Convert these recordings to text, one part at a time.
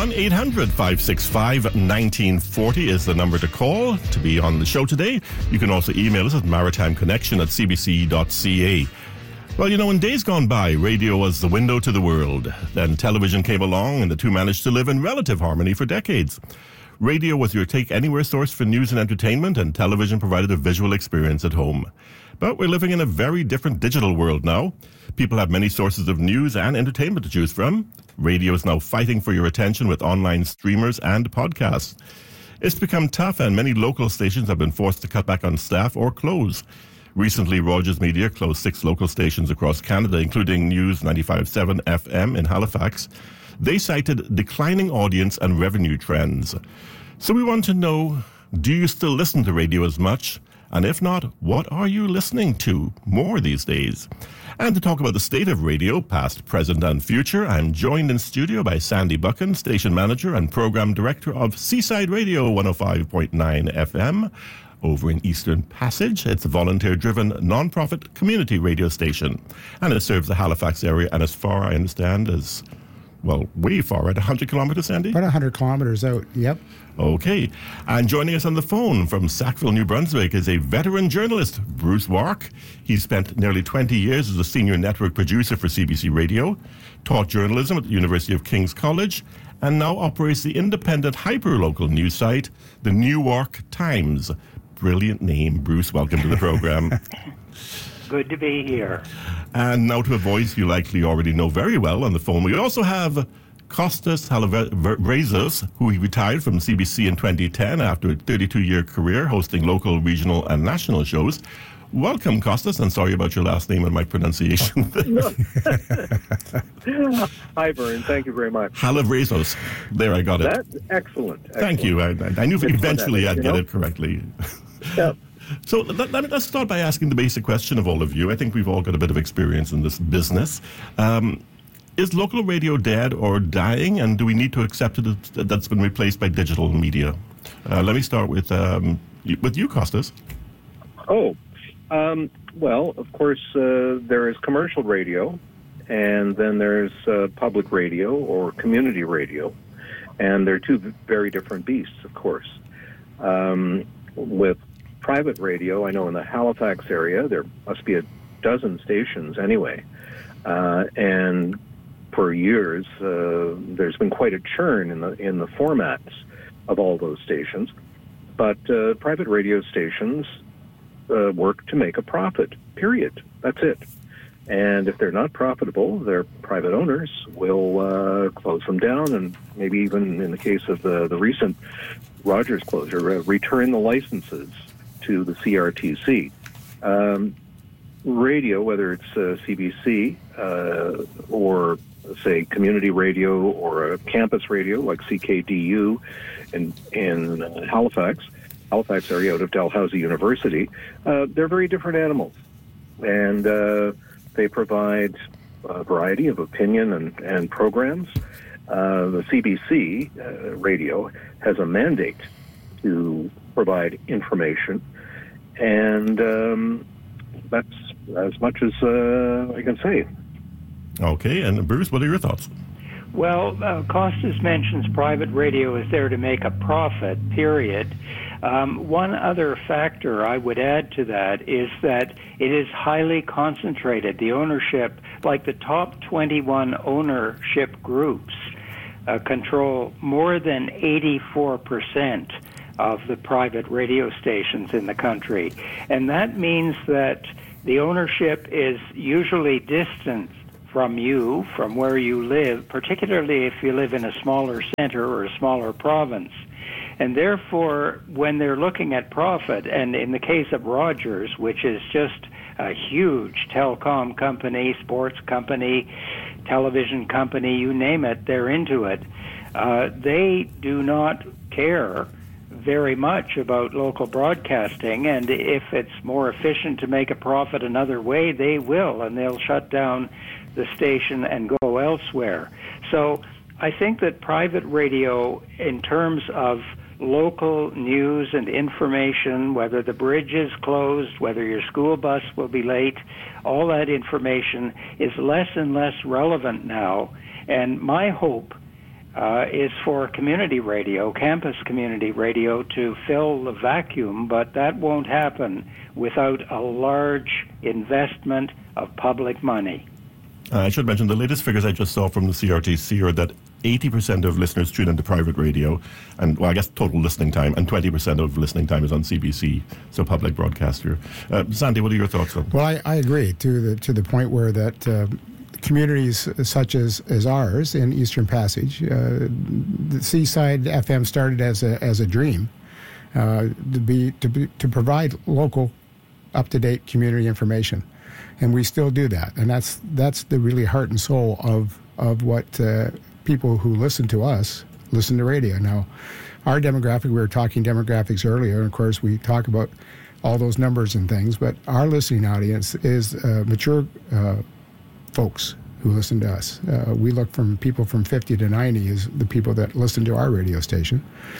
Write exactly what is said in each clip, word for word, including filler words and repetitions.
one eight hundred five six five one nine four zero is the number to call to be on the show today. You can also email us at maritimeconnection at c b c dot c a. Well, you know, in days gone by, radio was the window to the world. Then television came along, and the two managed to live in relative harmony for decades. Radio was your take-anywhere source for news and entertainment, and television provided a visual experience at home. But we're living in a very different digital world now. People have many sources of news and entertainment to choose from. Radio is now fighting for your attention with online streamers and podcasts. It's become tough, and many local stations have been forced to cut back on staff or close. Recently, Rogers Media closed six local stations across Canada, including News ninety-five point seven F M in Halifax. They cited declining audience and revenue trends. So we want to know, do you still listen to radio as much? And if not, what are you listening to more these days? And to talk about the state of radio, past, present, and future, I'm joined in studio by Sandy Buchan, station manager and program director of Seaside Radio one oh five point nine F M. Over in Eastern Passage. It's a volunteer-driven, non-profit community radio station. And it serves the Halifax area, and as far I understand, as, well, way far, right? one hundred kilometers, Sandy? About one hundred kilometers out, yep. Okay. And joining us on the phone from Sackville, New Brunswick, is a veteran journalist, Bruce Wark. He spent nearly twenty years as a senior network producer for C B C Radio, taught journalism at the University of King's College, and now operates the independent hyper-local news site, the Newark Times. Brilliant name, Bruce. Welcome to the program. Good to be here. And now to a voice you likely already know very well on the phone. We also have Kostas Halevrazos, who he retired from C B C in twenty ten after a thirty-two-year career hosting local, regional, and national shows. Welcome, Kostas, and sorry about your last name and my pronunciation. Hi, Vern. Thank you very much. Halevrazos. There, I got it. That's excellent. excellent. Thank you. I, I knew eventually I'd get know? it correctly. Yeah. So let, let, let's start by asking the basic question of all of you. I think we've all got a bit of experience in this business. Um, is local radio dead or dying, and do we need to accept it that that's been replaced by digital media? Uh, let me start with um, with you, Kostas. Oh, um, well, of course, uh, there is commercial radio, and then there's uh, public radio or community radio, and they're two very different beasts, of course. Um, with private radio, I know in the Halifax area, there must be a dozen stations anyway, uh, and for years, uh, there's been quite a churn in the in the formats of all those stations. But uh, private radio stations uh, work to make a profit, period. That's it. And if they're not profitable, their private owners will uh, close them down, and maybe even in the case of the, the recent Rogers closure, uh, return the licenses to the C R T C. Um, radio, whether it's uh, C B C uh, or, say, community radio or a campus radio like C K D U in, in uh, Halifax, Halifax area out of Dalhousie University, uh, they're very different animals. And uh, they provide a variety of opinion and, and programs. Uh, the C B C uh, radio has a mandate to provide information, and um, that's as much as uh, I can say. Okay, and Bruce, what are your thoughts? Well, uh, Kostas mentions private radio is there to make a profit, period. Um, one other factor I would add to that is that it is highly concentrated. The ownership, like the top twenty-one ownership groups, uh, control more than eighty-four percent of the private radio stations in the country. And that means that the ownership is usually distant from you, from where you live, particularly if you live in a smaller center or a smaller province. And therefore, when they're looking at profit, and in the case of Rogers, which is just a huge telecom company, sports company, television company, you name it, they're into it, uh, they do not care very much about local broadcasting, and if it's more efficient to make a profit another way, they will, and they'll shut down the station and go elsewhere. So I think that private radio, in terms of local news and information, whether the bridge is closed, whether your school bus will be late, all that information is less and less relevant now. And my hope uh, is for community radio, campus community radio, to fill the vacuum, but that won't happen without a large investment of public money. Uh, I should mention the latest figures I just saw from the C R T C are that eighty percent of listeners tune into private radio, and well, I guess total listening time, and twenty percent of listening time is on C B C, so public broadcaster. Uh, Sandy, what are your thoughts on? Well, I, I agree to the to the point where that uh, communities such as, as ours in Eastern Passage, uh, the Seaside F M started as a as a dream uh, to be to be to provide local, up to date community information, and we still do that, and that's that's the really heart and soul of of what. Uh, people who listen to us listen to radio. Now, our demographic, we were talking demographics earlier, and of course we talk about all those numbers and things, but our listening audience is uh, mature uh, folks who listen to us. Uh, we look from people from fifty to ninety as the people that listen to our radio station,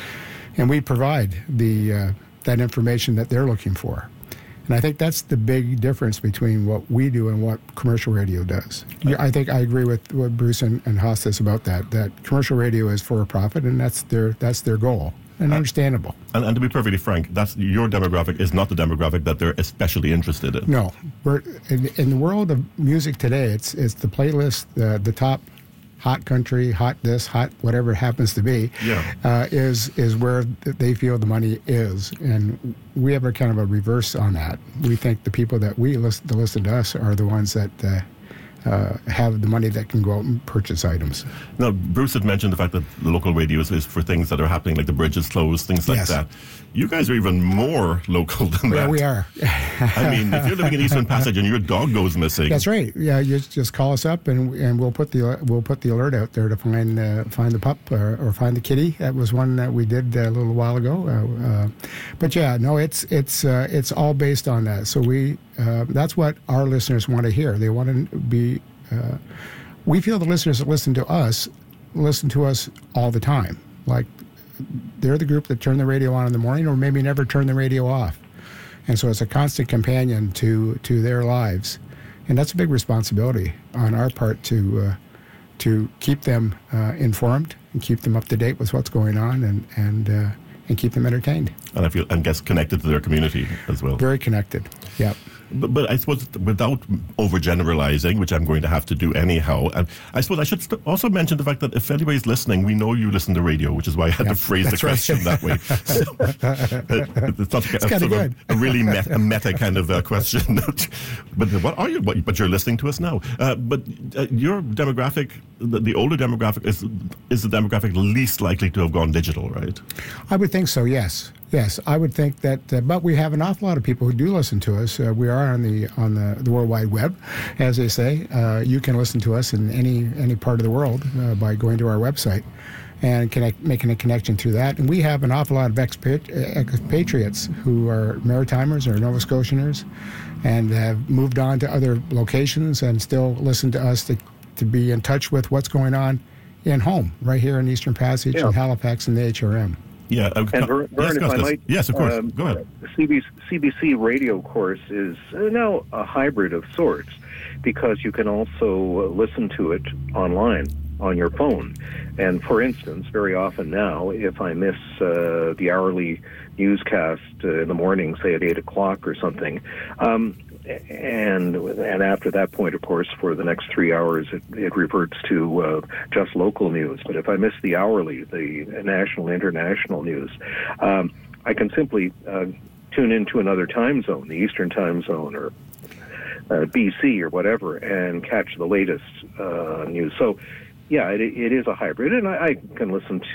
and we provide the uh, that information that they're looking for. And I think that's the big difference between what we do and what commercial radio does. Yeah, I think I agree with what Bruce and, and Haas says about that, that commercial radio is for a profit, and that's their that's their goal, and uh, understandable. And, and to be perfectly frank, that's your demographic is not the demographic that they're especially interested in. No. We're, in, in the world of music today, it's it's the playlist, the, the top hot country, hot this, hot whatever it happens to be, yeah. uh, is is where they feel the money is. And we have a kind of a reverse on that. We think the people that we listen to listen to us are the ones that uh, uh, have the money that can go out and purchase items. Now, Bruce had mentioned the fact that the local radio is, is for things that are happening, like the bridges closed, things like yes. that. You guys are even more local than yeah, that. Yeah, we are. I mean, if you're living in Eastern Passage and your dog goes missing, that's right. Yeah, you just call us up and and we'll put the we'll put the alert out there to find uh, find the pup or, or find the kitty. That was one that we did a little while ago. Uh, uh, but yeah, no, it's it's uh, it's all based on that. So we uh, that's what our listeners want to hear. They want to be. Uh, we feel the listeners that listen to us listen to us all the time. Like. They're the group that turn the radio on in the morning or maybe never turn the radio off. And so it's a constant companion to, to their lives. And that's a big responsibility on our part to uh, to keep them uh, informed and keep them up to date with what's going on and and, uh, and keep them entertained. And I feel and guess connected to their community as well. Very connected, yeah. But, but I suppose without overgeneralizing, which I'm going to have to do anyhow, and I suppose I should st- also mention the fact that if anybody's listening, we know you listen to radio, which is why I had yep, to phrase the question right. that way. So, it, it's not a, it's a, sort good. of a really met, a meta kind of uh, question. But what are you? But, but you're listening to us now. Uh, but uh, your demographic, the, the older demographic, is is the demographic least likely to have gone digital, right? I would think so. Yes. Yes, I would think that, uh, but we have an awful lot of people who do listen to us. Uh, we are on the on the, the World Wide Web, as they say. Uh, you can listen to us in any any part of the world uh, by going to our website and connect, making a connection through that. And we have an awful lot of expatri- expatriates who are Maritimers or Nova Scotianers and have moved on to other locations and still listen to us to, to be in touch with what's going on in home, right here in Eastern Passage yeah. and Halifax and the H R M. Yeah, uh, and Vern, yes, if I might, yes, of course. Um, Go ahead. The C B C, C B C radio course is now a hybrid of sorts because you can also listen to it online on your phone. And for instance, very often now, if I miss uh, the hourly newscast uh, in the morning, say at eight o'clock or something, um, and and after that point, of course, for the next three hours, it, it reverts to uh, just local news. But if I miss the hourly, the national, international news, um, I can simply uh, tune into another time zone, the Eastern time zone, or uh, B C or whatever, and catch the latest uh, news. So, yeah, it, it is a hybrid, and I, I can listen